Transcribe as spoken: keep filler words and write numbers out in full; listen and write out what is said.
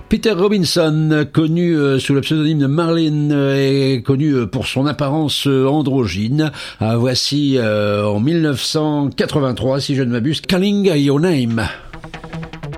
Peter Robinson, connu euh, sous le pseudonyme de Marlin, euh, est connu euh, pour son apparence euh, androgyne. Ah, voici euh, en mille neuf cent quatre-vingt-trois, si je ne m'abuse, Calling Your Name.